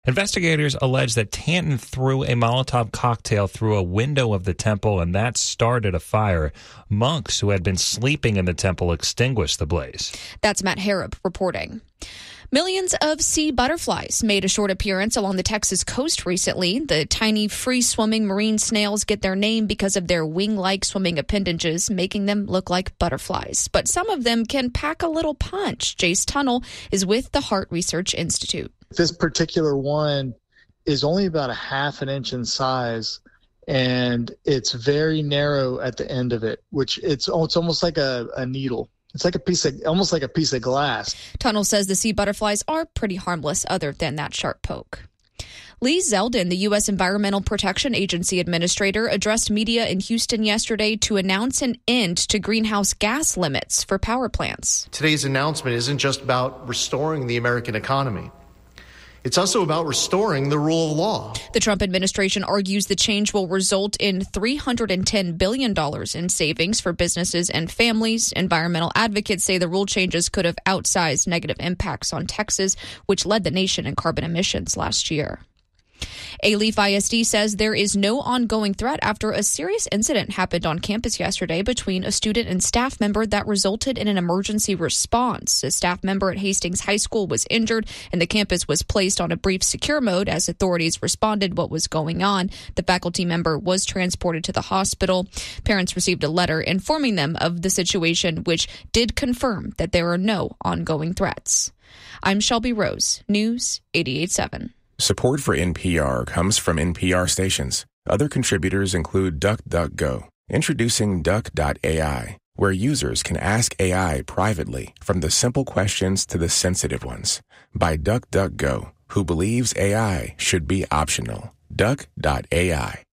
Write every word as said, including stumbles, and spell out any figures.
Investigators allege that Tanton threw a Molotov cocktail through a window of the temple, and that started a fire. Monks who had been sleeping in the temple extinguished the blaze. That's Matt Harrop reporting. Millions of sea butterflies made a short appearance along the Texas coast recently. The tiny, free-swimming marine snails get their name because of their wing-like swimming appendages, making them look like butterflies. But some of them can pack a little punch. Jace Tunnel is with the Heart Research Institute. This particular one is only about a half an inch in size, and it's very narrow at the end of it, which it's, it's almost like a, a needle. It's like a piece of, almost like a piece of glass. Tunnel says the sea butterflies are pretty harmless other than that sharp poke. Lee Zeldin, the U S Environmental Protection Agency administrator, addressed media in Houston yesterday to announce an end to greenhouse gas limits for power plants. Today's announcement isn't just about restoring the American economy. It's also about restoring the rule of law. The Trump administration argues the change will result in three hundred ten billion dollars in savings for businesses and families. Environmental advocates say the rule changes could have outsized negative impacts on Texas, which led the nation in carbon emissions last year. Alief I S D says there is no ongoing threat after a serious incident happened on campus yesterday between a student and staff member that resulted in an emergency response. A staff member at Hastings High School was injured, and the campus was placed on a brief secure mode as authorities responded what was going on. The faculty member was transported to the hospital. Parents received a letter informing them of the situation, which did confirm that there are no ongoing threats. I'm Shelby Rose, News eighty-eight point seven. Support for N P R comes from N P R stations. Other contributors include DuckDuckGo, introducing Duck dot A I, where users can ask A I privately from the simple questions to the sensitive ones, by DuckDuckGo, who believes A I should be optional. Duck dot A I.